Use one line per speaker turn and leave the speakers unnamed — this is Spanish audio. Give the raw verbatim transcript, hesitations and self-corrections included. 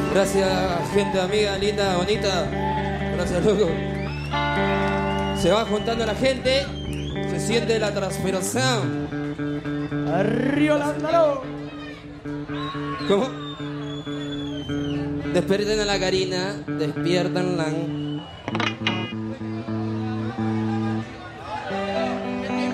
Gracias, gente amiga, linda, bonita. Gracias, loco. Se va juntando la gente. Se siente la transpiración.
Arriba Lándalo.
¿Cómo? Despierten a la Karina. Despiertan la...